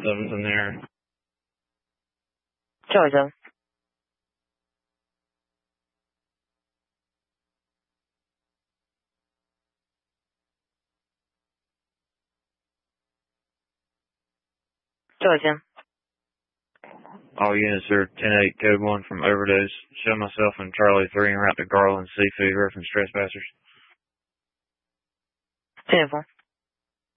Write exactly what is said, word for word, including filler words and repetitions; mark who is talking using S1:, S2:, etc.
S1: seven's in there.
S2: Charlie seven. Charlie ten.
S1: All units are ten eight, code one from overdose. Show myself in Charlie three and route to Garland Seafood, reference trespassers.
S2: ten four.